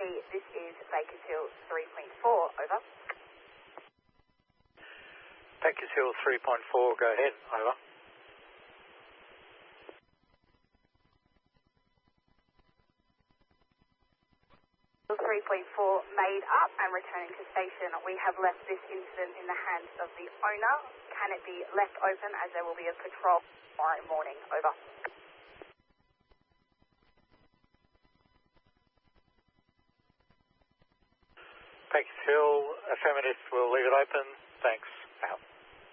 this is Bakersfield 3.4, over. Bakersfield 3.4, go ahead, over. 3.4 made up and returning to station. We have left this incident in the hands of the owner. Can it be left open as there will be a patrol tomorrow morning? Over. Bakersfield, affirmative, we'll leave it open. Thanks.